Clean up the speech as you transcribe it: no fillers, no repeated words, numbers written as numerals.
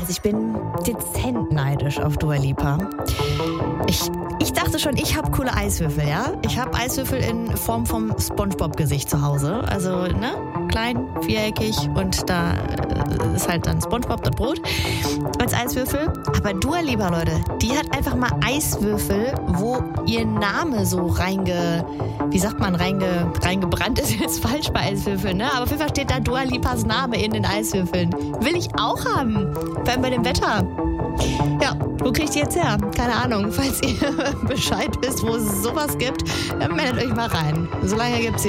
Also ich bin dezent neidisch auf Dua Lipa. Ich dachte schon, ich habe coole Eiswürfel, ja? Ich habe Eiswürfel in Form vom SpongeBob-Gesicht zu Hause. Also, ne? Klein, viereckig und da ist halt dann SpongeBob, das Brot, als Eiswürfel. Aber Dua Lipa, Leute, die hat einfach mal Eiswürfel, wo ihr Name so reingebrannt ist jetzt falsch bei Eiswürfeln, ne? Aber auf jeden Fall steht da Dua Lipas Name in den Eiswürfeln. Will ich auch haben. Vor allem bei dem Wetter. Ja, wo kriegt ihr jetzt her? Keine Ahnung. Falls ihr Bescheid wisst, wo es sowas gibt, dann meldet euch mal rein. Solange gibt's hier